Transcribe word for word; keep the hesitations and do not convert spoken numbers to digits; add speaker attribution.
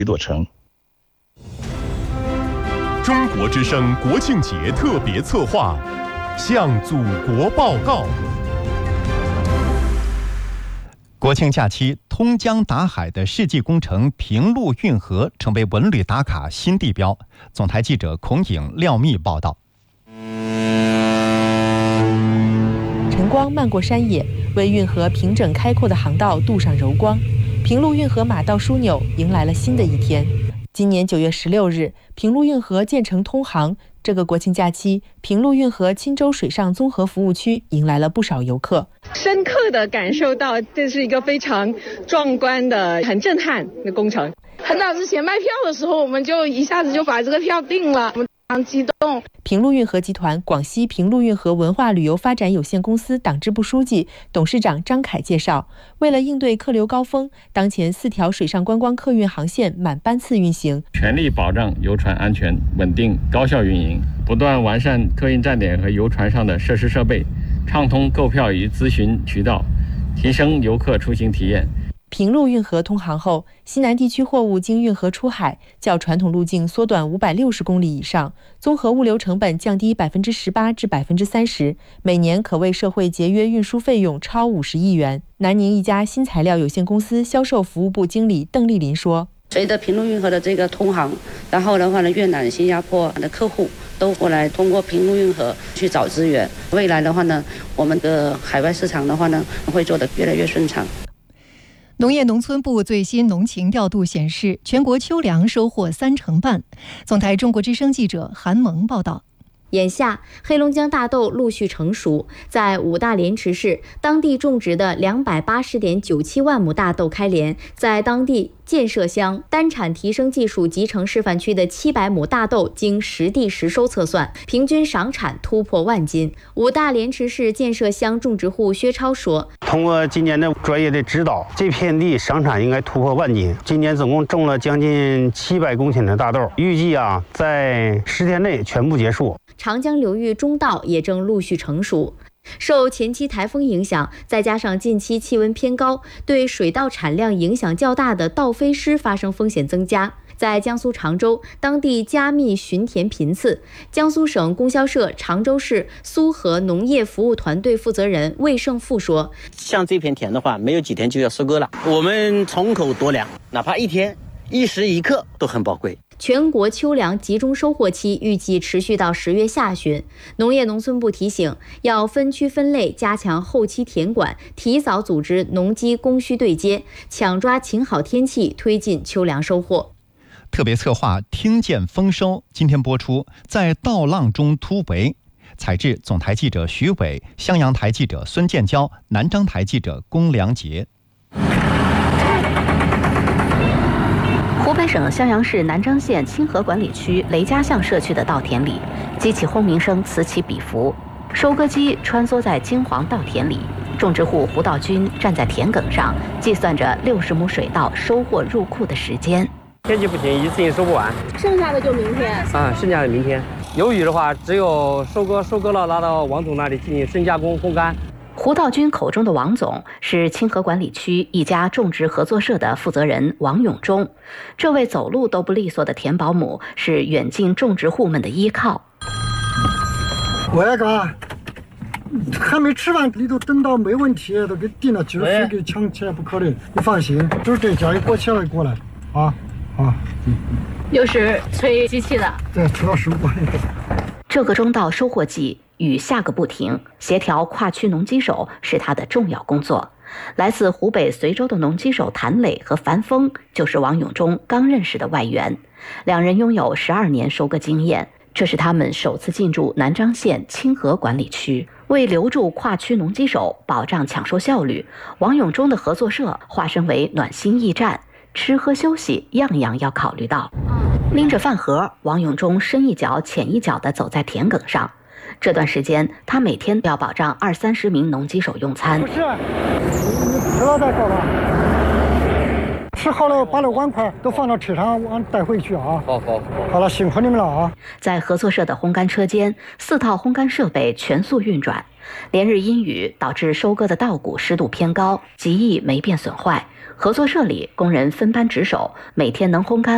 Speaker 1: 落成。
Speaker 2: 中国之声国庆节特别策划，向祖国报告。
Speaker 3: 国庆假期，通江达海的世纪工程平陆运河成为文旅打卡新地标。总台记者孔颖、廖密报道。
Speaker 4: 晨光漫过山野，为运河平整开阔的航道镀上柔光。平陆运河马道枢纽迎来了新的一天。今年九月十六日，平陆运河建成通航。这个国庆假期，平陆运河钦州水上综合服务区迎来了不少游客，
Speaker 5: 深刻地感受到这是一个非常壮观的、很震撼的工程。
Speaker 6: 很早之前卖票的时候，我们就一下子就把这个票定了，我们非常激动。
Speaker 4: 平陆运河集团广西平陆运河文化旅游发展有限公司党支部书记、董事长张凯介绍，为了应对客流高峰，当前四条水上观光客运航线满班次运行，
Speaker 7: 全力保障游船安全、稳定、高效运营，不断完善客运站点和游船上的设施设备，畅通购票与咨询渠道，提升游客出行体验。
Speaker 4: 平陆运河通航后，西南地区货物经运河出海，较传统路径缩短五百六十公里以上，综合物流成本降低百分之十八至百分之三十，每年可为社会节约运输费用超五十亿元。南宁一家新材料有限公司销售服务部经理邓丽林说：“
Speaker 8: 随着平陆运河的这个通航，然后的话呢，越南、新加坡的客户都过来通过平陆运河去找资源。未来的话呢，我们的海外市场的话呢，会做得越来越顺畅。”
Speaker 9: 农业农村部最新农情调度显示，全国秋粮收获三成半。总台中国之声记者韩萌报道。
Speaker 10: 眼下，黑龙江大豆陆续成熟，在五大连池市，当地种植的两百八十点九七万亩大豆开镰，在当地建设乡单产提升技术集成示范区的七百亩大豆，经实地实收测算，平均赏产突破万斤。五大连池市建设乡种植户薛超说：“
Speaker 11: 通过今年的专业的指导，这片地赏产应该突破万斤。今年总共种了将近七百公顷的大豆，预计啊，在十天内全部结束。”
Speaker 10: 长江流域中稻也正陆续成熟。受前期台风影响，再加上近期气温偏高，对水稻产量影响较大的稻飞失发生风险增加。在江苏常州，当地加密巡田频次。江苏省供销社常州市苏河农业服务团队负责人魏胜富说：“
Speaker 12: 像这片田的话，没有几天就要收割了。我们从口夺粮，哪怕一天、一时一刻都很宝贵。”
Speaker 10: 全国秋粮集中收获期预计持续到十月下旬。农业农村部提醒，要分区分类，加强后期田管，提早组织农机供需对接，抢抓晴好天气，推进秋粮收获。
Speaker 3: 特别策划听见丰收今天播出，在稻浪中突围。采制总台记者徐伟，襄阳台记者孙建交，南章台记者龚良杰。
Speaker 13: 湖北省襄阳市南漳县清河管理区雷家巷社区的稻田里，机器轰鸣声此起彼伏，收割机穿梭在金黄稻田里，种植户胡道军站在田埂上，计算着六十亩水稻收获入库的时间。
Speaker 14: 天气不行，一次性收不完，
Speaker 6: 剩下的就明天
Speaker 14: 啊，剩下的明天。有雨的话，只有收割，收割了拿到王总那里进行深加工、烘干。
Speaker 13: 胡道军口中的王总是清河管理区一家种植合作社的负责人王永忠。这位走路都不利索的田保姆是远近种植户们的依靠。
Speaker 15: 我那个还没吃完，里头等到没问题都给定了，就是非给抢起来不可能。你放心，就是这家一过起来过来啊啊！嗯，
Speaker 6: 又是催机器的，
Speaker 15: 对，催到十五万。
Speaker 13: 这个中稻收获季，雨下个不停，协调跨区农机手是他的重要工作。来自湖北随州的农机手谭磊和樊峰就是王永忠刚认识的外援，两人拥有十二年收割经验。这是他们首次进驻南漳县清河管理区，为留住跨区农机手，保障抢收效率，王永忠的合作社化身为暖心驿站，吃喝休息样样要考虑到。拎着饭盒，王永忠深一脚浅一脚地走在田埂上。这段时间，他每天要保障二三十名农机手用餐。
Speaker 15: 不是，你吃了再搞吧。吃好了，把那碗筷都放到车上，往带回去啊。
Speaker 14: 好好
Speaker 15: 好了，辛苦你们了啊！
Speaker 13: 在合作社的烘干车间，四套烘干设备全速运转。连日阴雨导致收割的稻谷湿度偏高，极易霉变损坏。合作社里工人分班值守，每天能烘干